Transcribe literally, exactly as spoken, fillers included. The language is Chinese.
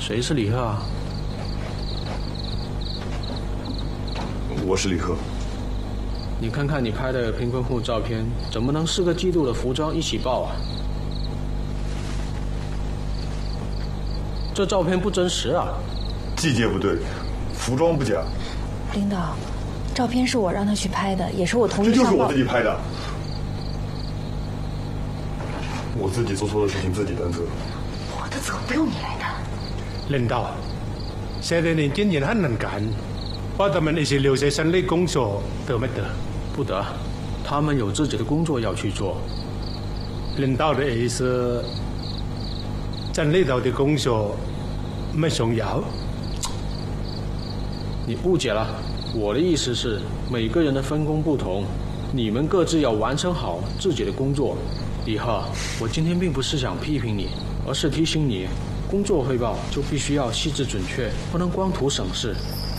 谁是李贺啊？ 我是李贺。 你看看你拍的贫困户照片，怎么能四个季度的服装一起爆啊？这照片不真实啊！ 季节不对，服装不假。 领导，照片是我让他去拍的，也是我同意上报。 这就是我自己拍的。我自己做错的事情自己担责。 我的责不用你来担。 领导，现在年轻人很能干，把他们一起留在省里工作得没得？ 不得，他们有自己的工作要去做。 领导的意思，省里头的工作没重要。 你误解了，我的意思是每个人的分工不同，你们各自要完成好自己的工作。李贺，我今天并不是想批评你，而是提醒你，工作汇报就必须要细致准确，不能光图省事。